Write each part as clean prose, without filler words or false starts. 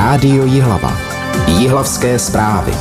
Rádio Jihlava. Jihlavské zprávy.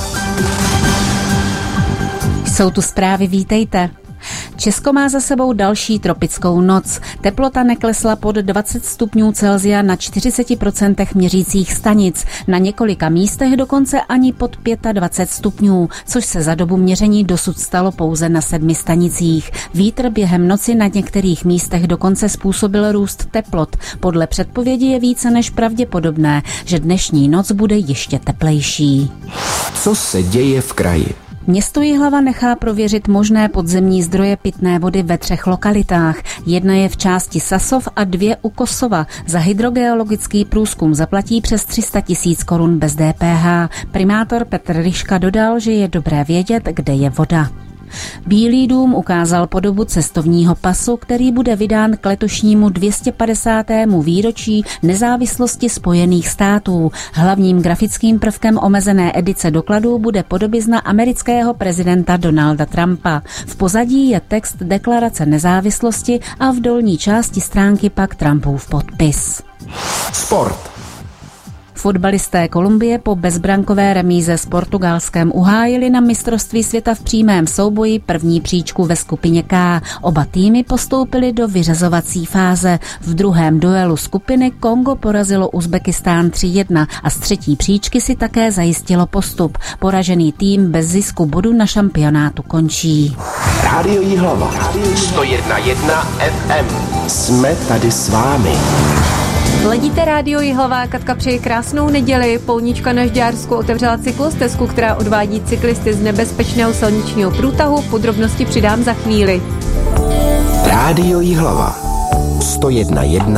Jsou tu zprávy, vítejte. Česko má za sebou další tropickou noc. Teplota neklesla pod 20 stupňů Celsia na 40% měřících stanic. Na několika místech dokonce ani pod 25 stupňů, což se za dobu měření dosud stalo pouze na 7 stanicích. Vítr během noci na některých místech dokonce způsobil růst teplot. Podle předpovědi je více než pravděpodobné, že dnešní noc bude ještě teplejší. Co se děje v kraji? Město Jihlava nechá prověřit možné podzemní zdroje pitné vody ve 3 lokalitách. Jedna je v části Sasov a 2 u Kosova. Za hydrogeologický průzkum zaplatí přes 300 000 korun bez DPH. Primátor Petr Ryška dodal, že je dobré vědět, kde je voda. Bílý dům ukázal podobu cestovního pasu, který bude vydán k letošnímu 250. výročí nezávislosti Spojených států. Hlavním grafickým prvkem omezené edice dokladů bude podobizna amerického prezidenta Donalda Trumpa. V pozadí je text deklarace nezávislosti a v dolní části stránky pak Trumpův podpis. Sport. Fotbalisté Kolumbie po bezbrankové remíze s Portugalskem uhájili na mistrovství světa v přímém souboji první příčku ve skupině K. Oba týmy postoupily do vyřazovací fáze. V druhém duelu skupiny Kongo porazilo Uzbekistán 3-1 a z třetí příčky si také zajistilo postup. Poražený tým bez zisku bodu na šampionátu končí. Rádio Jihlava. 101,1 FM. Jsme tady s vámi. Ledíte Rádio Jihlava, Katka přeje krásnou neděli. Polnička na Žďársku otevřela cyklostezku, která odvádí cyklisty z nebezpečného silničního průtahu. Podrobnosti přidám za chvíli. Rádio Jihlava. 101,1